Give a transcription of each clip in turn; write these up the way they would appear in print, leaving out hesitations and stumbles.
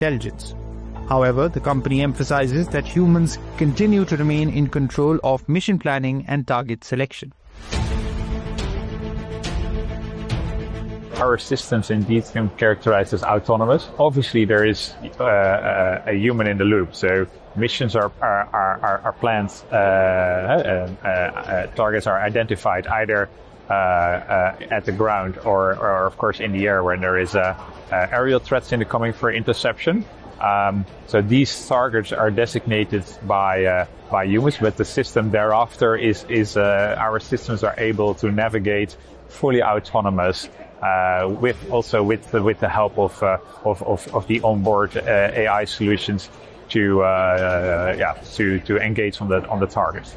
intelligence. However, the company emphasizes that humans continue to remain in control of mission planning and target selection. Our systems indeed can characterize as autonomous. Obviously, there is a human in the loop. So missions are planned, targets are identified either at the ground or of course in the air when there is aerial threats incoming for interception. So these targets are designated by humans, but the system thereafter is our systems are able to navigate fully autonomous with the help of the onboard AI solutions to engage on the target.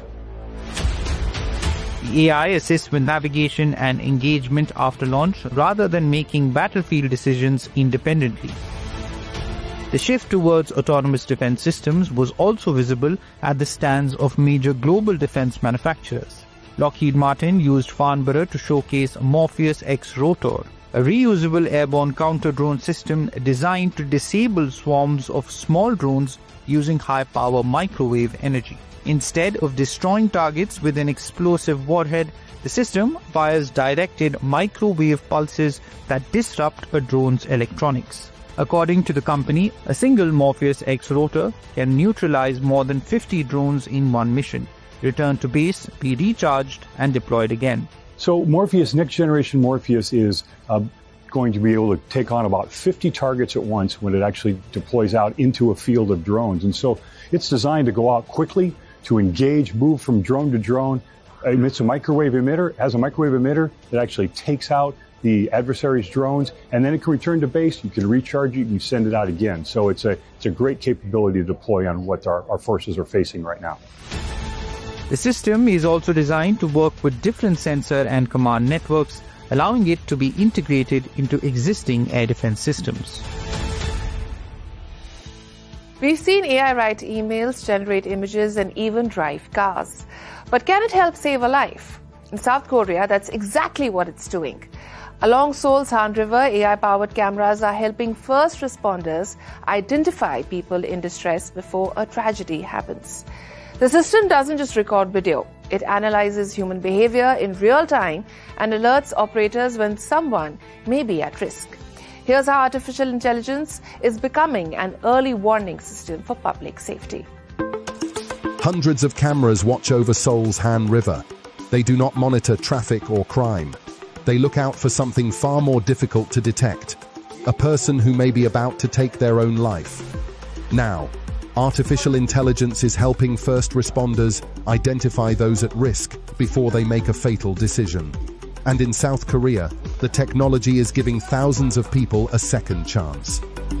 The AI assists with navigation and engagement after launch rather than making battlefield decisions independently. The shift towards autonomous defense systems was also visible at the stands of major global defense manufacturers. Lockheed Martin used Farnborough to showcase Morpheus X Rotor, a reusable airborne counter-drone system designed to disable swarms of small drones using high-power microwave energy. Instead of destroying targets with an explosive warhead, the system fires directed microwave pulses that disrupt a drone's electronics. According to the company, a single Morpheus X rotor can neutralize more than 50 drones in one mission, return to base, be recharged, and deployed again. So Morpheus, next generation Morpheus is going to be able to take on about 50 targets at once when it actually deploys out into a field of drones. And so it's designed to go out quickly, to engage, move from drone to drone. Emits a microwave emitter, has a microwave emitter that actually takes out the adversary's drones, and then it can return to base. You can recharge it, you can send it out again. So it's a great capability to deploy on what our forces are facing right now. The system is also designed to work with different sensor and command networks, allowing it to be integrated into existing air defense systems. We've seen AI write emails, generate images, and even drive cars. But can it help save a life? In South Korea, that's exactly what it's doing. Along Seoul's Han River, AI-powered cameras are helping first responders identify people in distress before a tragedy happens. The system doesn't just record video. It analyzes human behavior in real time and alerts operators when someone may be at risk. Here's how artificial intelligence is becoming an early warning system for public safety. Hundreds of cameras watch over Seoul's Han River. They do not monitor traffic or crime. They look out for something far more difficult to detect, a person who may be about to take their own life. Now, artificial intelligence is helping first responders identify those at risk before they make a fatal decision. And in South Korea, the technology is giving thousands of people a second chance.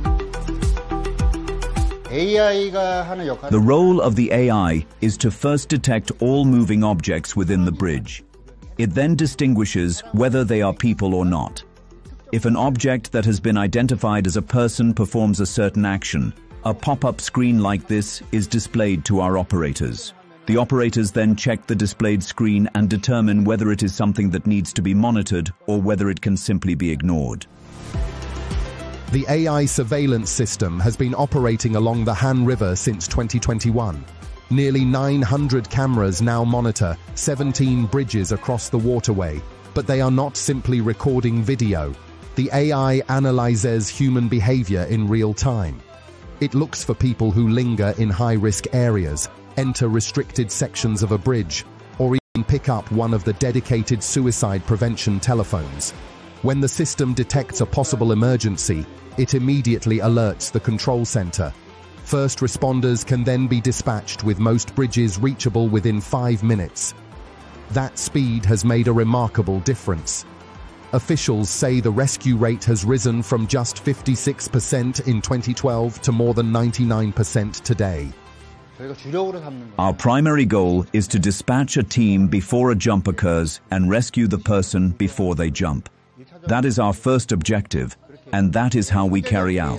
The role of the AI is to first detect all moving objects within the bridge. It then distinguishes whether they are people or not. If an object that has been identified as a person performs a certain action, a pop-up screen like this is displayed to our operators. The operators then check the displayed screen and determine whether it is something that needs to be monitored or whether it can simply be ignored. The AI surveillance system has been operating along the Han River since 2021. Nearly 900 cameras now monitor 17 bridges across the waterway, but they are not simply recording video. The AI analyzes human behavior in real time. It looks for people who linger in high-risk areas, enter restricted sections of a bridge, or even pick up one of the dedicated suicide prevention telephones. When the system detects a possible emergency, it immediately alerts the control center. First responders can then be dispatched with most bridges reachable within 5 minutes. That speed has made a remarkable difference. Officials say the rescue rate has risen from just 56% in 2012 to more than 99% today. Our primary goal is to dispatch a team before a jump occurs and rescue the person before they jump. That is our first objective, and that is how we carry out.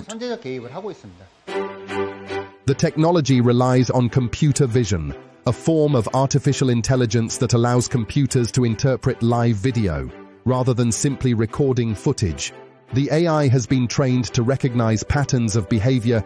The technology relies on computer vision, a form of artificial intelligence that allows computers to interpret live video, rather than simply recording footage. The AI has been trained to recognize patterns of behavior